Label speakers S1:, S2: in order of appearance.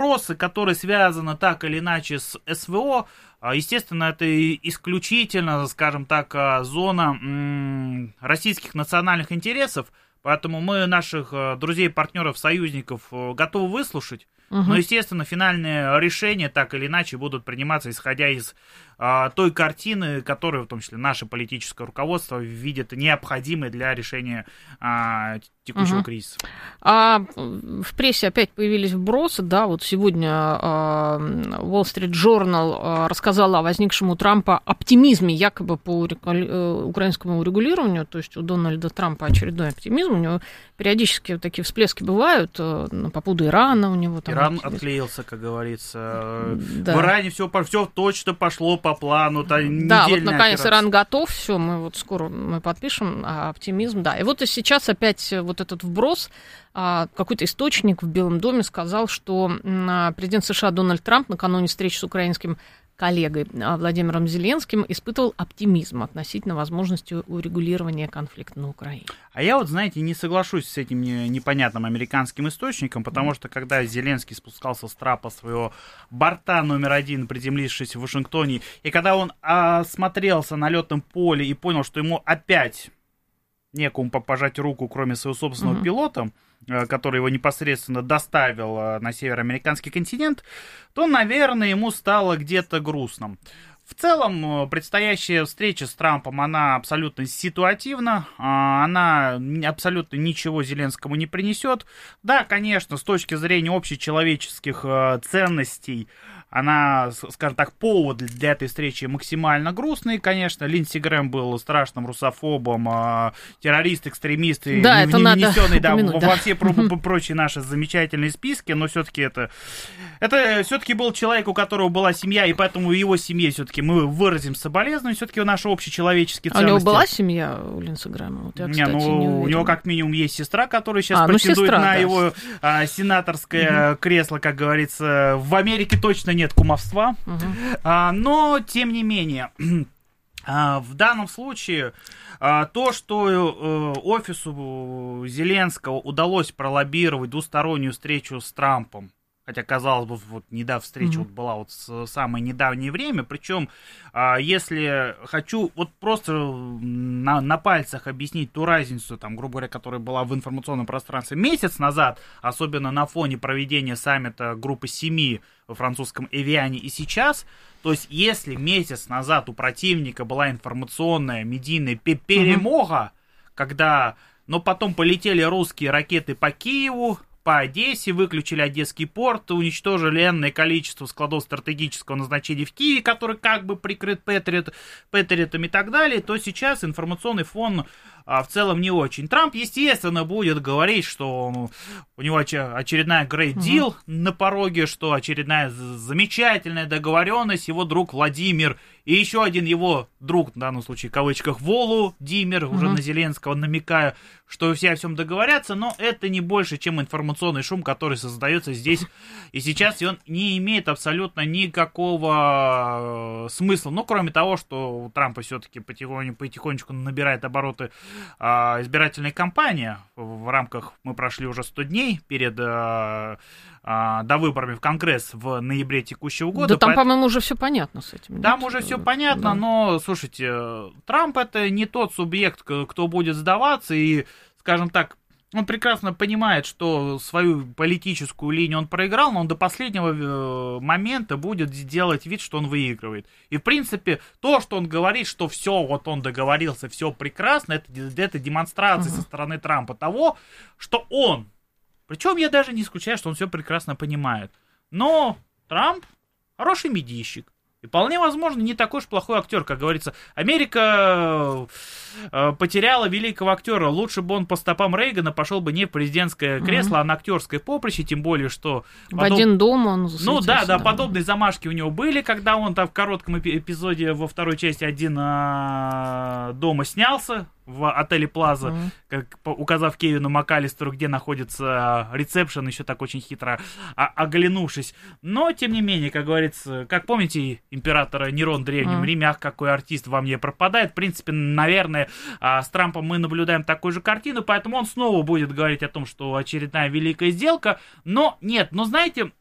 S1: вопросы, которые связаны так или иначе с СВО, естественно, это исключительно, скажем так, зона российских национальных интересов, поэтому мы наших друзей, партнеров, союзников готовы выслушать. Но, естественно, финальные решения так или иначе будут приниматься, исходя из той картины, которую, в том числе, наше политическое руководство видит необходимой для решения текущего кризиса.
S2: А в прессе опять появились вбросы, да, вот сегодня Wall Street Journal рассказала о возникшем у Трампа оптимизме якобы по украинскому урегулированию, то есть у Дональда Трампа очередной оптимизм, у него периодически вот такие всплески бывают по поводу Ирана у него. Там
S1: Иран отклеился, как говорится. Да. В Иране все точно пошло по плану.
S2: Да, вот наконец Иран готов, все, скоро мы подпишем оптимизм, да. И вот и сейчас опять вот этот вброс, какой-то источник в Белом доме сказал, что президент США Дональд Трамп накануне встречи с украинским коллегой Владимиром Зеленским испытывал оптимизм относительно возможности урегулирования конфликта на Украине.
S1: А я знаете, не соглашусь с этим непонятным американским источником, потому что когда Зеленский спускался с трапа своего борта номер 1, приземлившись в Вашингтоне, и когда он осмотрелся на летном поле и понял, что ему опять некому пожать руку, кроме своего собственного пилота, который его непосредственно доставил на североамериканский континент, то, наверное, ему стало где-то грустно. В целом, предстоящая встреча с Трампом, она абсолютно ситуативна, она абсолютно ничего Зеленскому не принесет. Да, конечно, с точки зрения общечеловеческих ценностей, она, скажем так, повод для этой встречи максимально грустный. Конечно, Линдси Грэм был страшным русофобом, террорист, экстремист,
S2: да,
S1: внесенный во все прочие наши замечательные списки, но все-таки это все-таки был человек, у которого была семья, и поэтому в его семье все-таки мы выразим соболезнования, все-таки наши общечеловеческие ценности.
S2: А у него была семья у Линдси Грэма? Вот я, кстати,
S1: у него как минимум есть сестра, которая сейчас претендует на его сенаторское кресло, как говорится. В Америке точно нет кумовства, но тем не менее в данном случае то, что офису Зеленского удалось пролоббировать двустороннюю встречу с Трампом, хотя, казалось бы, встреча была в самое недавнее время, причем, если хочу просто на пальцах объяснить ту разницу, грубо говоря, которая была в информационном пространстве месяц назад, особенно на фоне проведения саммита группы 7 во французском Эвиане и сейчас, то есть если месяц назад у противника была информационная медийная перемога, но потом полетели русские ракеты по Киеву, по Одессе, выключили Одесский порт, уничтожили энное количество складов стратегического назначения в Киеве, который как бы прикрыт Петритом и так далее, то сейчас информационный фон в целом не очень. Трамп, естественно, будет говорить, что у него очередная great deal на пороге, что очередная замечательная договоренность, его друг Владимир и еще один его друг, в данном случае в кавычках, Володимир, уже на Зеленского намекая, что все о всем договорятся, но это не больше, чем информационный шум, который создается здесь и сейчас, и он не имеет абсолютно никакого смысла, кроме того, что у Трампа все-таки потихонечку набирает обороты избирательная кампания. В рамках, мы прошли уже 100 дней перед до выборами в Конгресс в ноябре текущего года.
S2: Да там, по-моему, уже все понятно с этим.
S1: Там уже все понятно, но, слушайте, Трамп это не тот субъект, кто будет сдаваться, и, скажем так, он прекрасно понимает, что свою политическую линию он проиграл, но он до последнего момента будет делать вид, что он выигрывает. И, в принципе, то, что он говорит, что все, он договорился, все прекрасно, это демонстрация со стороны Трампа того, что он, причем я даже не исключаю, что он все прекрасно понимает, но Трамп хороший медийщик. И вполне возможно, не такой уж плохой актер, как говорится. Америка потеряла великого актера. Лучше бы он по стопам Рейгана пошел бы не в президентское кресло, а на актерское поприще, тем более, что...
S2: В один дом он засветился.
S1: Да, подобные замашки у него были, когда он там в коротком эпизоде во второй части «Один дома» снялся в отеле Плаза, как, указав Кевину МакАлистеру, где находится ресепшн, еще так очень хитро оглянувшись. Но, тем не менее, как говорится, как помните императора Нерон в Древнем Риме, ах, какой артист во мне пропадает. В принципе, наверное, с Трампом мы наблюдаем такую же картину, поэтому он снова будет говорить о том, что очередная великая сделка. Но нет, знаете,